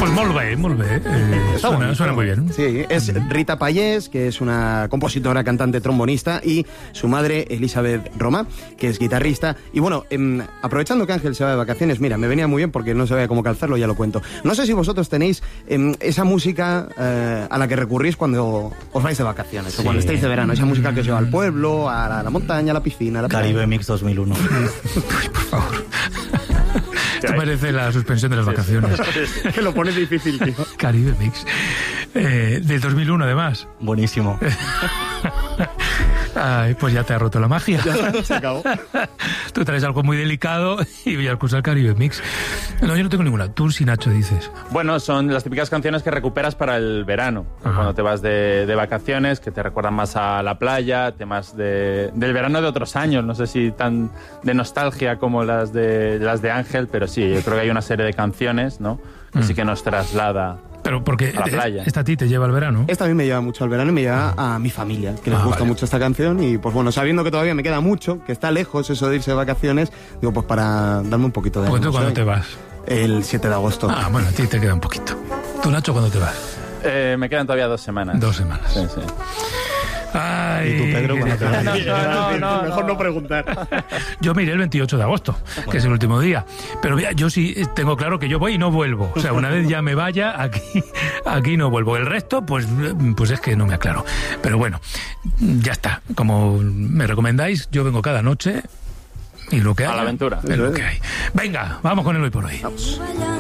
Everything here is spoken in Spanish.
Pues molt bé. Suena muy bien. Sí, es Rita Payés, que es una compositora, cantante, trombonista, y su madre, Elizabeth Roma, que es guitarrista. Y bueno, aprovechando que Ángel se va de vacaciones, mira, me venía muy bien porque no sabía cómo calzarlo, ya lo cuento. No sé si vosotros tenéis esa música a la que recurrís cuando os vais de vacaciones, sí, o cuando estáis de verano, esa música que os lleva al pueblo, a la montaña, a la piscina, a la Caribe Mix 2001. Uy, por favor. Esto merece la suspensión de las vacaciones. Que lo pones difícil, tío. Caribe Mix. Del 2001, además. Buenísimo. Ay, pues ya te ha roto la magia. Ya, se acabó. Tú traes algo muy delicado y voy a escuchar Caribe Mix. No, yo no tengo ninguna. Tú, si Nacho, dices. Bueno, son las típicas canciones que recuperas para el verano. Ajá. Cuando te vas de vacaciones, que te recuerdan más a la playa, temas del verano de otros años. No sé si tan de nostalgia como las de Ángel, pero sí, yo creo que hay una serie de canciones, ¿no? Que sí que nos traslada. Pero porque a la playa. Esta a ti te lleva al verano. Esta a mí me lleva mucho al verano y me lleva a mi familia, que les gusta mucho esta canción. Y pues bueno, sabiendo que todavía me queda mucho, que está lejos eso de irse de vacaciones, digo, pues para darme un poquito de... ¿Cuándo te vas? El 7 de agosto. Ah, bueno, a ti te queda un poquito. ¿Tú, Nacho, cuándo te vas? Me quedan todavía 2 semanas. 2 semanas. Sí. Ay, ¿Y tú, Pedro, cuándo te vas? No, Mejor no preguntar. Yo me iré el 28 de agosto, que es el último día. Pero mira, yo sí tengo claro que yo voy y no vuelvo. O sea, una vez ya me vaya, aquí no vuelvo. El resto, pues es que no me aclaro. Pero bueno, ya está. Como me recomendáis, yo vengo cada noche y lo que hay. A la aventura. Es lo que hay. Venga, vamos con el hoy por hoy. Vamos.